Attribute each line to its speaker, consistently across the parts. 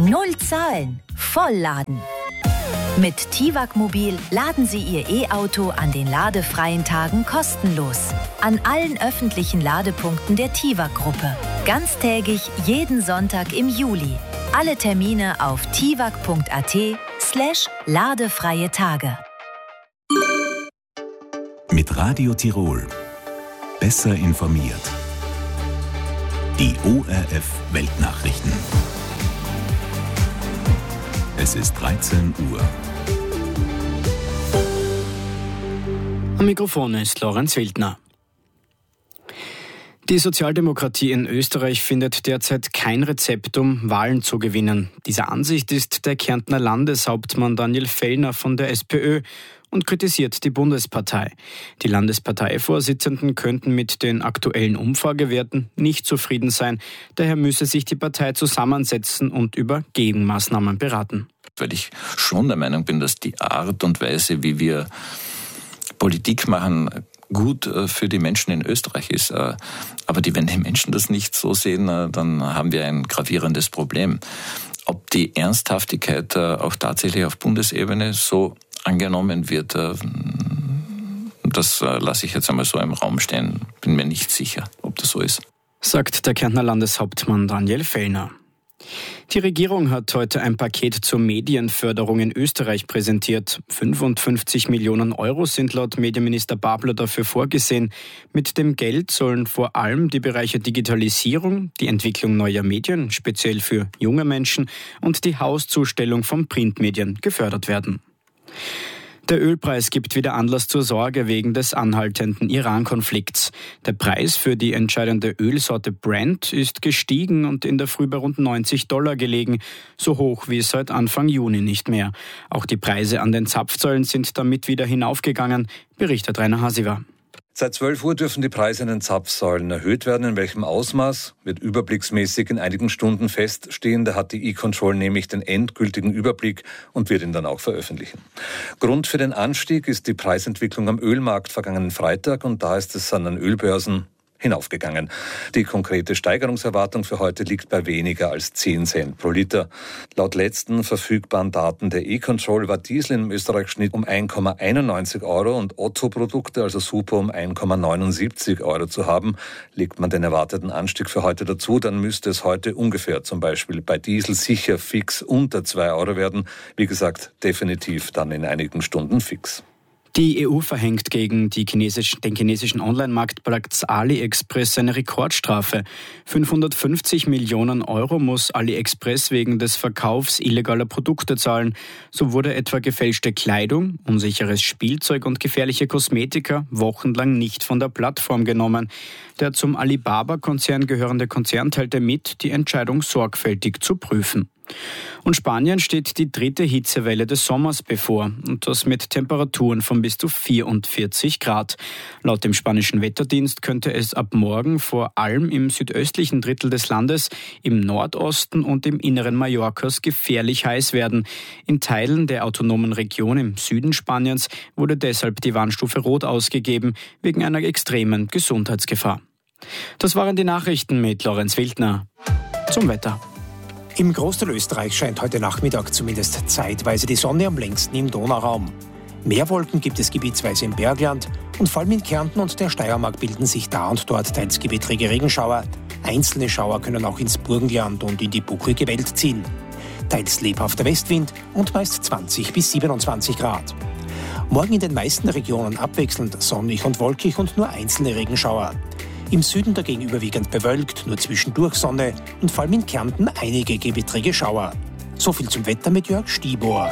Speaker 1: Null zahlen, vollladen. Mit TIWAG Mobil laden Sie Ihr E-Auto an den ladefreien Tagen kostenlos. An allen öffentlichen Ladepunkten der TIWAG-Gruppe. Ganztägig jeden Sonntag im Juli. Alle Termine auf tiwag.at/ladefreie Tage.
Speaker 2: Mit Radio Tirol. Besser informiert. Die ORF-Weltnachrichten. Es ist 13 Uhr.
Speaker 3: Am Mikrofon ist Lorenz Wildner. Die Sozialdemokratie in Österreich findet derzeit kein Rezept, um Wahlen zu gewinnen. Dieser Ansicht ist der Kärntner Landeshauptmann Daniel Fellner von der SPÖ und kritisiert die Bundespartei. Die Landesparteivorsitzenden könnten mit den aktuellen Umfragewerten nicht zufrieden sein. Daher müsse sich die Partei zusammensetzen und über Gegenmaßnahmen beraten.
Speaker 4: Weil ich schon der Meinung bin, dass die Art und Weise, wie wir Politik machen, gut für die Menschen in Österreich ist. Aber wenn die Menschen das nicht so sehen, dann haben wir ein gravierendes Problem. Ob die Ernsthaftigkeit auch tatsächlich auf Bundesebene so angenommen wird, das lasse ich jetzt einmal so im Raum stehen. Bin mir nicht sicher, ob das so ist.
Speaker 3: Sagt der Kärntner Landeshauptmann Daniel Fellner. Die Regierung hat heute ein Paket zur Medienförderung in Österreich präsentiert. 55 Millionen Euro sind laut Medienminister Babler dafür vorgesehen. Mit dem Geld sollen vor allem die Bereiche Digitalisierung, die Entwicklung neuer Medien, speziell für junge Menschen, und die Hauszustellung von Printmedien gefördert werden. Der Ölpreis gibt wieder Anlass zur Sorge wegen des anhaltenden Iran-Konflikts. Der Preis für die entscheidende Ölsorte Brent ist gestiegen und in der Früh bei rund $90 gelegen, so hoch wie seit Anfang Juni nicht mehr. Auch die Preise an den Zapfsäulen sind damit wieder hinaufgegangen, berichtet Rainer Hasiver.
Speaker 5: Seit 12 Uhr dürfen die Preise an den Zapfsäulen erhöht werden. In welchem Ausmaß wird überblicksmäßig in einigen Stunden feststehen. Da hat die E-Control nämlich den endgültigen Überblick und wird ihn dann auch veröffentlichen. Grund für den Anstieg ist die Preisentwicklung am Ölmarkt vergangenen Freitag und da ist es an den Ölbörsen hinaufgegangen. Die konkrete Steigerungserwartung für heute liegt bei weniger als 10 Cent pro Liter. Laut letzten verfügbaren Daten der E-Control war Diesel im Österreich-Schnitt um 1,91 Euro und Otto-Produkte, also Super, um 1,79 Euro zu haben. Legt man den erwarteten Anstieg für heute dazu, dann müsste es heute ungefähr zum Beispiel bei Diesel sicher fix unter 2 Euro werden. Wie gesagt, definitiv dann in einigen Stunden fix.
Speaker 3: Die EU verhängt gegen den chinesischen Online-Marktplatz AliExpress eine Rekordstrafe. 550 Millionen Euro muss AliExpress wegen des Verkaufs illegaler Produkte zahlen. So wurde etwa gefälschte Kleidung, unsicheres Spielzeug und gefährliche Kosmetika wochenlang nicht von der Plattform genommen. Der zum Alibaba-Konzern gehörende Konzern teilte mit, die Entscheidung sorgfältig zu prüfen. Und Spanien steht die 3. Hitzewelle des Sommers bevor und das mit Temperaturen von bis zu 44 Grad. Laut dem spanischen Wetterdienst könnte es ab morgen vor allem im südöstlichen Drittel des Landes, im Nordosten und im Inneren Mallorcas gefährlich heiß werden. In Teilen der autonomen Region im Süden Spaniens wurde deshalb die Warnstufe Rot ausgegeben, wegen einer extremen Gesundheitsgefahr. Das waren die Nachrichten mit Lorenz Wildner. Zum Wetter.
Speaker 6: Im Großteil Österreichs scheint heute Nachmittag zumindest zeitweise die Sonne, am längsten im Donauraum. Mehr Wolken gibt es gebietsweise im Bergland und vor allem in Kärnten und der Steiermark bilden sich da und dort teils gewittrige Regenschauer. Einzelne Schauer können auch ins Burgenland und in die buchrige Welt ziehen. Teils lebhafter Westwind und meist 20 bis 27 Grad. Morgen in den meisten Regionen abwechselnd sonnig und wolkig und nur einzelne Regenschauer. Im Süden dagegen überwiegend bewölkt, nur zwischendurch Sonne und vor allem in Kärnten einige gewittrige Schauer. So viel zum Wetter mit Jörg Stiebor.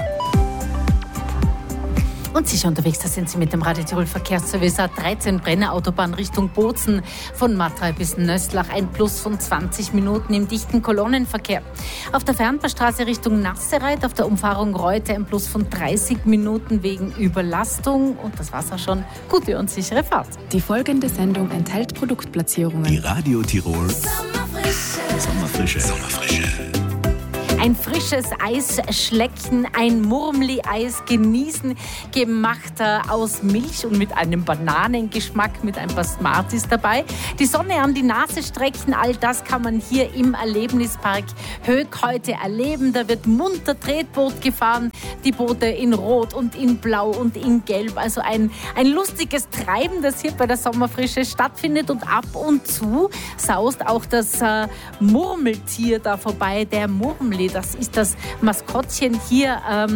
Speaker 7: Und sicher unterwegs, da sind Sie mit dem Radio Tirol Verkehrsservice A13 Brenner Autobahn Richtung Bozen. Von Matrei bis Nöstlach ein Plus von 20 Minuten im dichten Kolonnenverkehr. Auf der Fernbahnstraße Richtung Nassereit, auf der Umfahrung Reute ein Plus von 30 Minuten wegen Überlastung. Und das war's auch schon. Gute und sichere Fahrt.
Speaker 8: Die folgende Sendung enthält Produktplatzierungen.
Speaker 2: Die Radio Tirol Sommerfrische.
Speaker 7: Ein frisches Eis schlecken, ein Murmli-Eis genießen, gemacht aus Milch und mit einem Bananengeschmack, mit ein paar Smarties dabei. Die Sonne an die Nase strecken, all das kann man hier im Erlebnispark Höök heute erleben. Da wird munter Tretboot gefahren, die Boote in Rot und in Blau und in Gelb. Also ein lustiges Treiben, das hier bei der Sommerfrische stattfindet. Und ab und zu saust auch das Murmeltier da vorbei, der Murmli. Das ist das Maskottchen hier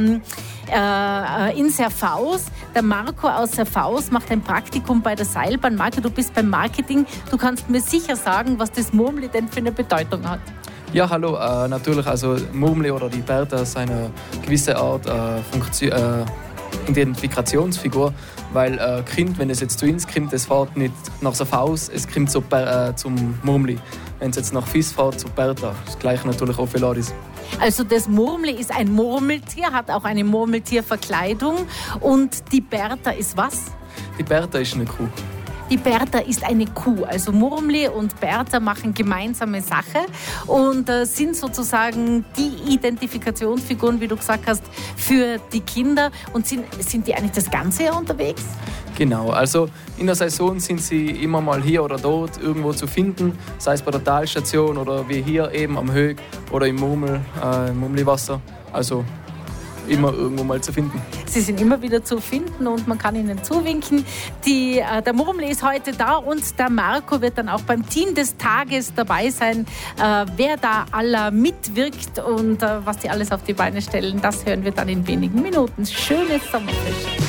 Speaker 7: in Serfaus. Der Marco aus Serfaus macht ein Praktikum bei der Seilbahn. Marco, du bist beim Marketing. Du kannst mir sicher sagen, was das Murmli denn für eine Bedeutung hat.
Speaker 9: Ja, hallo. Natürlich, also Murmli oder die Bertha ist eine gewisse Art Identifikationsfigur, weil Kind, wenn es jetzt zu uns kommt, es fährt nicht nach Serfaus, es kommt zum Murmli. Wenn es jetzt nach Fies fährt, zu Bertha. Das gleiche natürlich auch für Ladis.
Speaker 7: Also das Murmli ist ein Murmeltier, hat auch eine Murmeltierverkleidung. Und die Bertha ist was?
Speaker 9: Die Bertha ist eine Kuh.
Speaker 7: Die Bertha ist eine Kuh. Also Murmli und Bertha machen gemeinsame Sache und sind sozusagen die Identifikationsfiguren, wie du gesagt hast, für die Kinder. Und sind die eigentlich das ganze Jahr unterwegs?
Speaker 9: Genau, also in der Saison sind sie immer mal hier oder dort irgendwo zu finden, sei es bei der Talstation oder wie hier eben am Höök oder im Murmliwasser. Also immer irgendwo mal zu finden.
Speaker 7: Sie sind immer wieder zu finden und man kann ihnen zuwinken. Der Murmli ist heute da und der Marco wird dann auch beim Team des Tages dabei sein. Wer da aller mitwirkt und was die alles auf die Beine stellen, das hören wir dann in wenigen Minuten. Schönes Sommerfrische.